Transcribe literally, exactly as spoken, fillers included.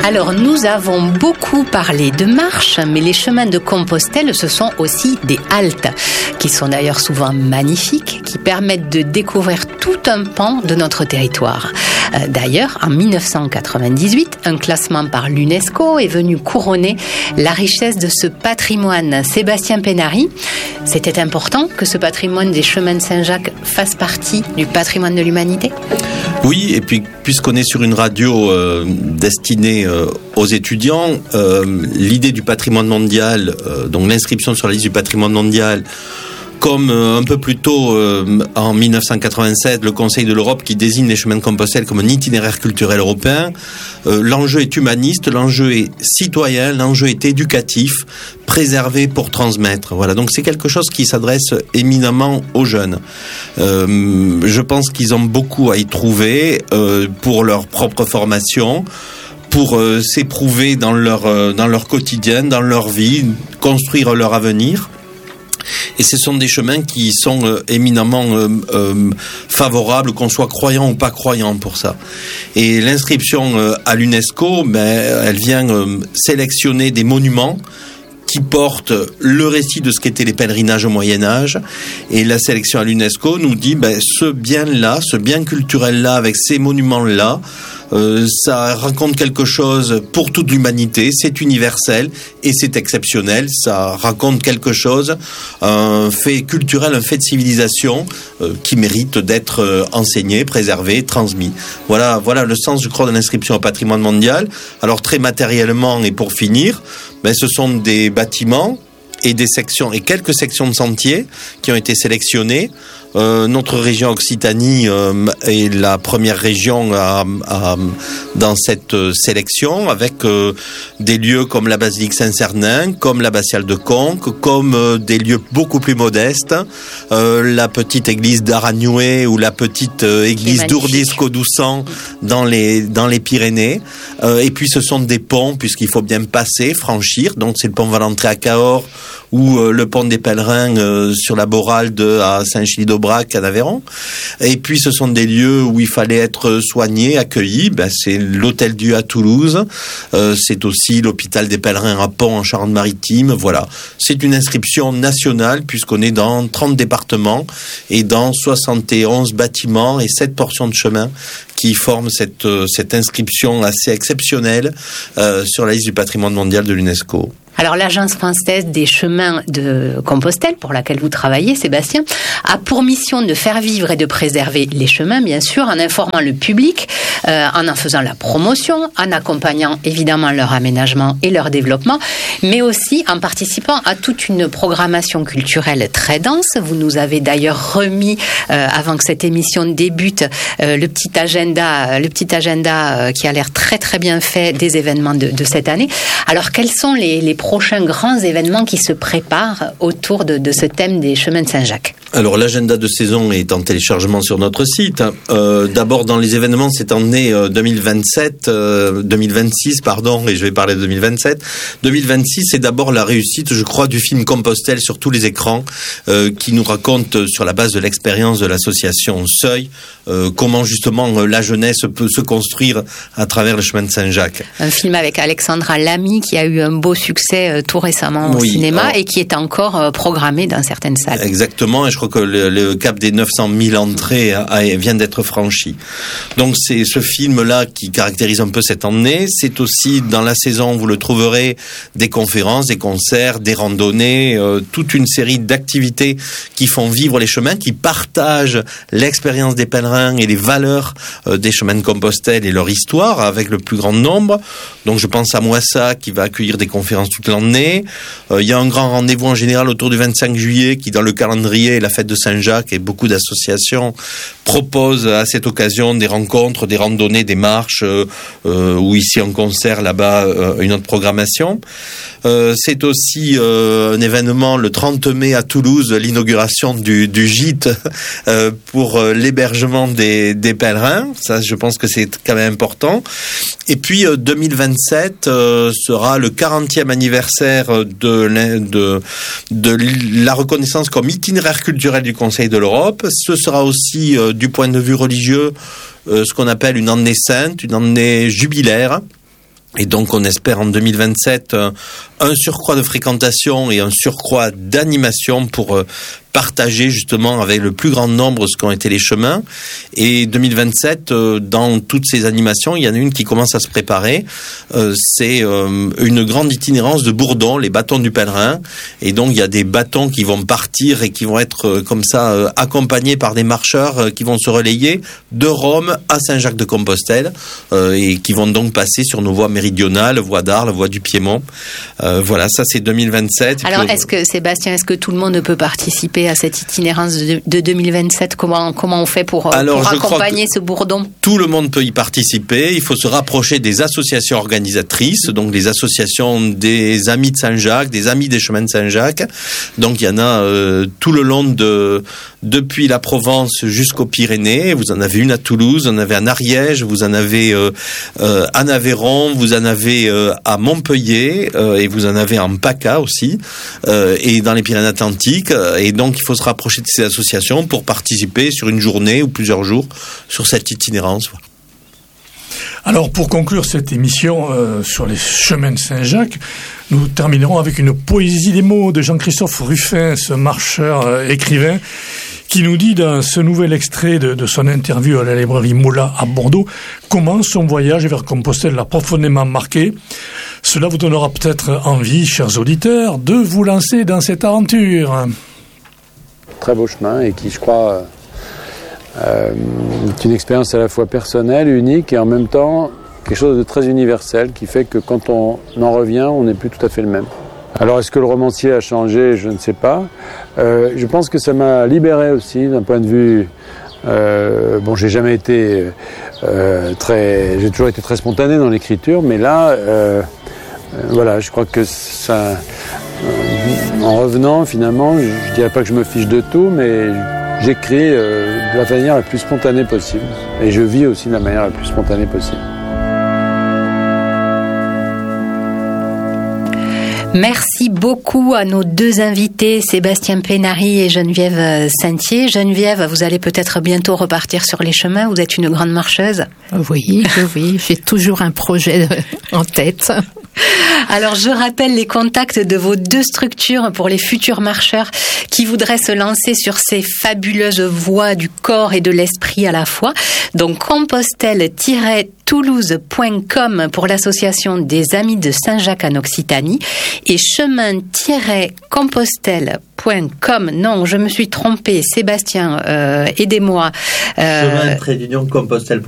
Alors, nous avons beaucoup parlé de marche, mais les chemins de Compostelle, ce sont aussi des haltes, qui sont d'ailleurs souvent magnifiques, qui permettent de découvrir tout un pan de notre territoire. Euh, d'ailleurs, en dix-neuf cent quatre-vingt-dix-huit, un classement par l'UNESCO est venu couronner la richesse de ce patrimoine. Sébastien Pénary, c'était important que ce patrimoine des chemins de Saint-Jacques fasse partie du patrimoine de l'humanité ? Oui, et puis puisqu'on est sur une radio euh, destinée euh, aux étudiants, euh, l'idée du patrimoine mondial, euh, donc l'inscription sur la liste du patrimoine mondial, comme euh, un peu plus tôt, euh, en dix-neuf cent quatre-vingt-sept, le Conseil de l'Europe qui désigne les chemins de Compostelle comme un itinéraire culturel européen, euh, l'enjeu est humaniste, l'enjeu est citoyen, l'enjeu est éducatif, préservé pour transmettre. Voilà, donc c'est quelque chose qui s'adresse éminemment aux jeunes. Euh, je pense qu'ils ont beaucoup à y trouver euh, pour leur propre formation, pour euh, s'éprouver dans leur, euh, dans leur quotidien, dans leur vie, construire leur avenir. Et ce sont des chemins qui sont euh, éminemment euh, euh, favorables, qu'on soit croyant ou pas croyant pour ça. Et l'inscription euh, à l'UNESCO, ben, elle vient euh, sélectionner des monuments qui portent le récit de ce qu'étaient les pèlerinages au Moyen-Âge. Et la sélection à l'UNESCO nous dit, ben, ce bien-là, ce bien culturel-là, avec ces monuments-là, Euh, ça raconte quelque chose pour toute l'humanité, c'est universel et c'est exceptionnel, ça raconte quelque chose, un fait culturel, un fait de civilisation euh, qui mérite d'être euh, enseigné, préservé, transmis. Voilà, voilà le sens, je crois, de l'inscription au patrimoine mondial. Alors très matériellement, et pour finir, ben, ce sont des bâtiments et des sections, et quelques sections de sentiers qui ont été sélectionnées. Euh, notre région Occitanie euh, est la première région à, à, dans cette euh, sélection, avec euh, des lieux comme la basilique Saint-Cernin, comme l'abbatiale de Conques, comme euh, des lieux beaucoup plus modestes, euh, la petite église d'Aragnouet ou la petite euh, église d'Ourdis-Caudoucent dans les dans les Pyrénées. Euh, et puis ce sont des ponts, puisqu'il faut bien passer, franchir. Donc c'est le pont Valentré à Cahors ou euh, le pont des Pèlerins euh, sur la Boralde à Saint-Chili-d'Aubrac, à Aveyron. Et puis ce sont des lieux où il fallait être soigné, accueilli. Ben, c'est l'Hôtel-Dieu à Toulouse, euh, c'est aussi l'hôpital des Pèlerins à Pont en Charente-Maritime. Voilà, c'est une inscription nationale puisqu'on est dans trente départements et dans soixante et onze bâtiments et sept portions de chemin qui forment cette, cette inscription assez exceptionnelle euh, sur la liste du patrimoine mondial de l'UNESCO. Alors, l'Agence française des chemins de Compostelle, pour laquelle vous travaillez, Sébastien, a pour mission de faire vivre et de préserver les chemins, bien sûr, en informant le public, euh, en en faisant la promotion, en accompagnant évidemment leur aménagement et leur développement, mais aussi en participant à toute une programmation culturelle très dense. Vous nous avez d'ailleurs remis, euh, avant que cette émission débute, euh, le petit agenda, le petit agenda euh, qui a l'air très très bien fait des événements de, de cette année. Alors, quels sont les, les prochains grands événements qui se préparent autour de, de ce thème des chemins de Saint-Jacques? Alors, l'agenda de saison est en téléchargement sur notre site. Euh, d'abord, dans les événements, cette année euh, deux mille vingt-sept, euh, deux mille vingt-six, pardon, et je vais parler de deux mille vingt-sept. deux mille vingt-six, c'est d'abord la réussite, je crois, du film Compostelle sur tous les écrans, euh, qui nous raconte, euh, sur la base de l'expérience de l'association Seuil, euh, comment justement euh, la jeunesse peut se construire à travers le chemin de Saint-Jacques. Un film avec Alexandra Lamy qui a eu un beau succès euh, tout récemment au oui, cinéma alors, et qui est encore euh, programmé dans certaines salles. Exactement, et je crois que le, le cap des neuf cent mille entrées a, a, vient d'être franchi. Donc c'est ce film-là qui caractérise un peu cette année. C'est aussi dans la saison, vous le trouverez, des conférences, des concerts, des randonnées, euh, toute une série d'activités qui font vivre les chemins, qui partagent l'expérience des pèlerins et les valeurs euh, des chemins de Compostelle et leur histoire avec le plus grand nombre. Donc je pense à Moissat qui va accueillir des conférences toute l'année. Euh, il y a un grand rendez-vous en général autour du vingt-cinq juillet qui dans le calendrier est la fête de Saint-Jacques et beaucoup d'associations proposent à cette occasion des rencontres, des randonnées, des marches euh, euh, ou ici en concert, là-bas euh, une autre programmation. Euh, c'est aussi euh, un événement le trente mai à Toulouse, l'inauguration du, du gîte euh, pour euh, l'hébergement des, des pèlerins. Ça, je pense que c'est quand même important. Et puis euh, deux mille vingt-sept euh, sera le quarantième anniversaire de, de, de la reconnaissance comme itinéraire culturel du Conseil de l'Europe. Ce sera aussi, euh, du point de vue religieux, euh, ce qu'on appelle une année sainte, une année jubilaire. Et donc on espère en deux mille vingt-sept un, un surcroît de fréquentation et un surcroît d'animation pour euh, partager justement avec le plus grand nombre ce qu'ont été les chemins. Et deux mille vingt-sept, euh, dans toutes ces animations, il y en a une qui commence à se préparer. Euh, c'est euh, une grande itinérance de bourdons, les bâtons du pèlerin. Et donc il y a des bâtons qui vont partir et qui vont être euh, comme ça euh, accompagnés par des marcheurs euh, qui vont se relayer de Rome à Saint-Jacques-de-Compostelle euh, et qui vont donc passer sur nos voies méridionales, voie d'Arles, voie du Piémont. Euh, voilà, ça c'est deux mille vingt-sept. Alors est-ce que Sébastien, est-ce que tout le monde peut participer à cette itinérance de, de deux mille vingt-sept? Comment, comment on fait pour, Alors, pour accompagner ce bourdon? Tout le monde peut y participer. Il faut se rapprocher des associations organisatrices, donc les associations des Amis de Saint-Jacques, des Amis des Chemins de Saint-Jacques. Donc il y en a euh, tout le long de depuis la Provence jusqu'aux Pyrénées. Vous en avez une à Toulouse, vous en avez en Ariège, vous en avez euh, euh, en Aveyron, vous en avez euh, à Montpellier euh, et vous en avez en PACA aussi euh, et dans les Pyrénées-Atlantiques. Et donc il faut se rapprocher de ces associations pour participer sur une journée ou plusieurs jours sur cette itinérance. Alors pour conclure cette émission euh, sur les chemins de Saint-Jacques, nous terminerons avec une poésie des mots de Jean-Christophe Ruffin, ce marcheur euh, écrivain, qui nous dit dans ce nouvel extrait de, de son interview à la librairie Moula à Bordeaux comment son voyage vers Compostelle l'a profondément marqué. Cela vous donnera peut-être envie, chers auditeurs, de vous lancer dans cette aventure. Très beau chemin et qui, je crois, euh, est une expérience à la fois personnelle, unique et en même temps quelque chose de très universel qui fait que quand on en revient, on n'est plus tout à fait le même. Alors est-ce que le romancier a changé? Je ne sais pas. Euh, je pense que ça m'a libéré aussi d'un point de vue... Euh, bon, j'ai jamais été euh, très... J'ai toujours été très spontané dans l'écriture, mais là, euh, euh, voilà, je crois que ça... Euh, en revenant, finalement, je, je dirais pas que je me fiche de tout, mais j'écris euh, de la manière la plus spontanée possible. Et je vis aussi de la manière la plus spontanée possible. Merci beaucoup à nos deux invités, Sébastien Pénary et Geneviève Saintier. Geneviève, vous allez peut-être bientôt repartir sur les chemins. Vous êtes une grande marcheuse. Oui, oui, j'ai toujours un projet en tête. Alors, je rappelle les contacts de vos deux structures pour les futurs marcheurs qui voudraient se lancer sur ces fabuleuses voies du corps et de l'esprit à la fois. Donc, compostelle tiret toulouse point com pour l'association des Amis de Saint-Jacques en Occitanie et chemin tiret compostelle point com. Non, je me suis trompée. Sébastien, euh, aidez-moi. Euh, chemin trait d'union compostelle.